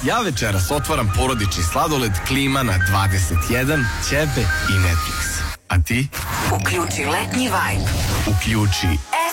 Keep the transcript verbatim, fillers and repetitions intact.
Ja večeras otvaram porodični sladoled, klima na dvadeset jedan, ćebe i Netflix. A ti? Uključi letnji vibe. Uključi